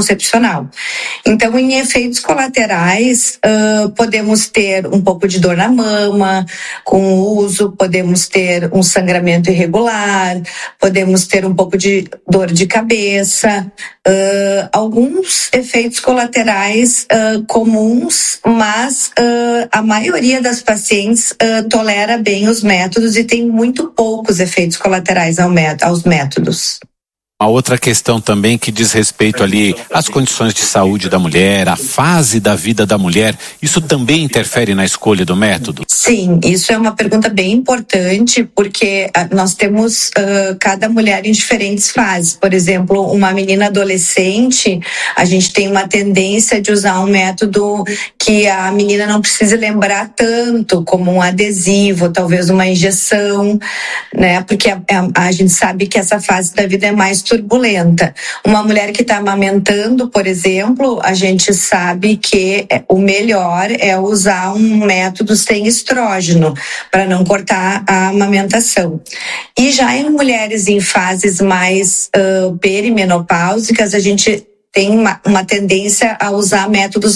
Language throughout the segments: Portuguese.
anticoncepcional. Então, em efeitos colaterais, podemos ter um pouco de dor na mama com o uso, podemos ter um sangramento irregular, podemos ter um pouco de dor de cabeça, alguns efeitos colaterais comuns, mas a maioria das pacientes tolera bem os métodos e tem muito poucos efeitos colaterais aos métodos. A outra questão também que diz respeito ali às condições de saúde da mulher, a fase da vida da mulher, isso também interfere na escolha do método? Sim, isso é uma pergunta bem importante, porque nós temos cada mulher em diferentes fases. Por exemplo, uma menina adolescente, a gente tem uma tendência de usar um método que a menina não precise lembrar tanto, como um adesivo, talvez uma injeção, né? Porque a gente sabe que essa fase da vida é mais turbulenta. Uma mulher que está amamentando, por exemplo, a gente sabe que o melhor é usar um método sem estrógeno para não cortar a amamentação. E já em mulheres em fases mais perimenopáusicas, a gente tem uma tendência a usar métodos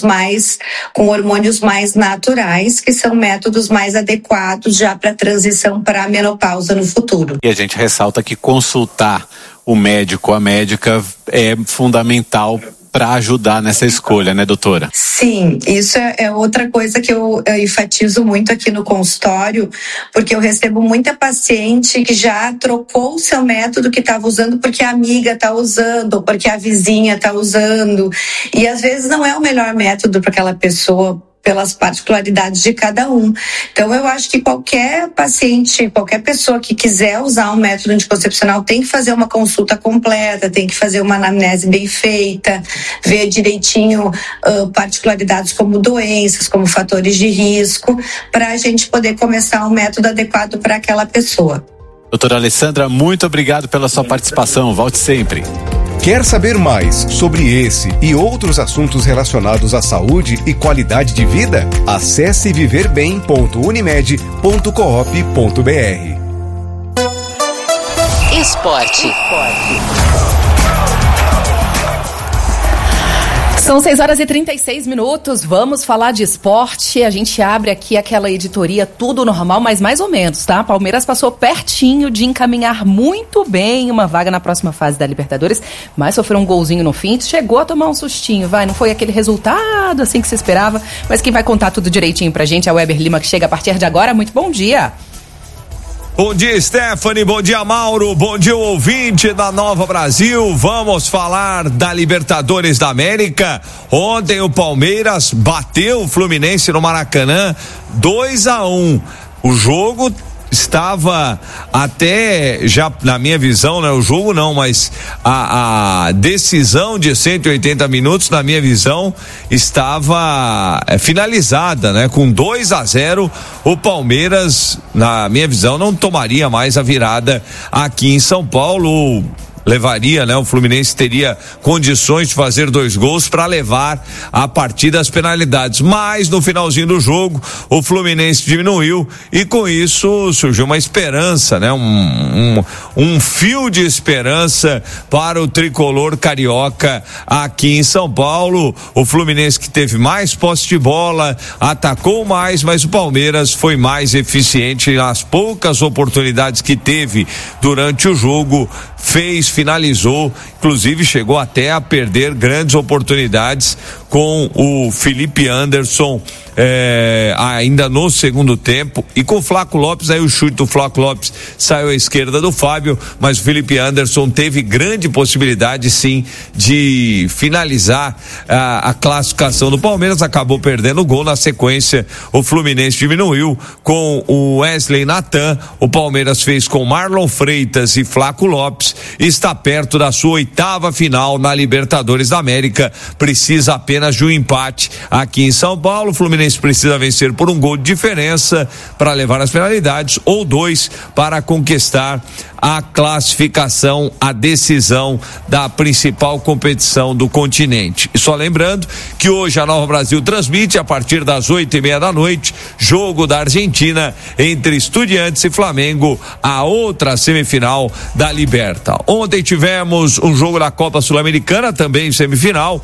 com hormônios mais naturais, que são métodos mais adequados já para a transição para a menopausa no futuro. E a gente ressalta que consultar o médico, a médica, é fundamental para ajudar nessa escolha, né, doutora? Sim, isso é outra coisa que eu enfatizo muito aqui no consultório, porque eu recebo muita paciente que já trocou o seu método que estava usando porque a amiga está usando, ou porque a vizinha está usando, e às vezes não é o melhor método para aquela pessoa, pelas particularidades de cada um. Então, eu acho que qualquer paciente, qualquer pessoa que quiser usar um método anticoncepcional tem que fazer uma consulta completa, tem que fazer uma anamnese bem feita, ver direitinho particularidades como doenças, como fatores de risco, para a gente poder começar um método adequado para aquela pessoa. Doutora Alessandra, muito obrigado pela sua participação. Volte sempre. Quer saber mais sobre esse e outros assuntos relacionados à saúde e qualidade de vida? Acesse viverbem.unimed.coop.br. Esporte. São 6h36. Vamos falar de esporte. A gente abre aqui aquela editoria tudo normal, mas mais ou menos, tá? Palmeiras passou pertinho de encaminhar muito bem uma vaga na próxima fase da Libertadores, mas sofreu um golzinho no fim, chegou a tomar um sustinho, não foi aquele resultado assim que se esperava, mas quem vai contar tudo direitinho pra gente é o Weber Lima, que chega a partir de agora. Muito bom dia! Bom dia, Stephanie, bom dia, Mauro, bom dia, ouvinte da Nova Brasil. Vamos falar da Libertadores da América. Ontem o Palmeiras bateu o Fluminense no Maracanã 2-1. O jogo estava até, já na minha visão, né? O jogo não, mas a decisão de 180 minutos, na minha visão, estava finalizada, né? Com 2-0, o Palmeiras, na minha visão, não tomaria mais a virada aqui em São Paulo. Levaria, né? O Fluminense teria condições de fazer 2 gols para levar a partida às penalidades, mas no finalzinho do jogo o Fluminense diminuiu e com isso surgiu uma esperança, né? Um fio de esperança para o tricolor carioca aqui em São Paulo. O Fluminense, que teve mais posse de bola, atacou mais, mas o Palmeiras foi mais eficiente nas poucas oportunidades que teve durante o jogo, finalizou, inclusive chegou até a perder grandes oportunidades com o Felipe Anderson ainda no segundo tempo, e com o Flaco Lopes, aí o chute do Flaco Lopes saiu à esquerda do Fábio, mas o Felipe Anderson teve grande possibilidade sim de finalizar a classificação do Palmeiras, acabou perdendo o gol. Na sequência o Fluminense diminuiu com o Wesley Natan, o Palmeiras fez com Marlon Freitas e Flaco Lopes, está perto da sua 8ª final na Libertadores da América, precisa apenas de um empate aqui em São Paulo. O Fluminense precisa vencer por 1 gol de diferença para levar as penalidades, ou 2 para conquistar a classificação, a decisão da principal competição do continente. E só lembrando que hoje a Nova Brasil transmite a partir das 8:30 da noite, jogo da Argentina entre Estudiantes e Flamengo, a outra semifinal da Liberta. Ontem tivemos um jogo da Copa Sul-Americana, também semifinal,